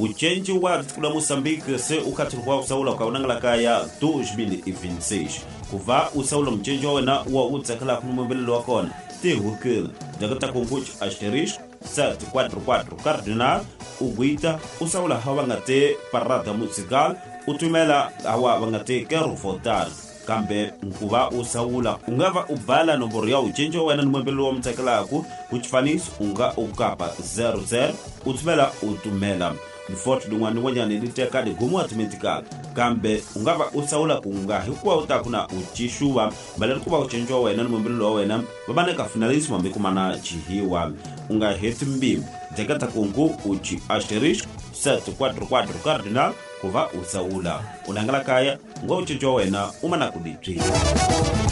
Uchenji wa kula Moçambique se ukatirwa usaula kwa unangala kaya 2026 kuva usaula mchenji wena wa utsakala kumwembelelo wakona te hukila jagata kunguch asterisco 744 cardinal uguita usaula hawangate parada musical utumela hawa wangate keru votar kambe nkuva usaula ungava ubala nomboro ya uchenji wena mwembelelo wa mtsakala aku uchifanis unga ukapa 00 utumela Fort dungwani wanyani liteka de gumu automatically kambe ungava usaula kunga hikuwa utakuna uchishuwa mbele kuba uchenjwa wena mwembelelo wena babane ka finalismo mbekumana chihiwa unga hetimbi jakata kungu uchi asterisk 744 cardinal kuva usaula unangala kaya ngo uchenjwa wena umana kuditri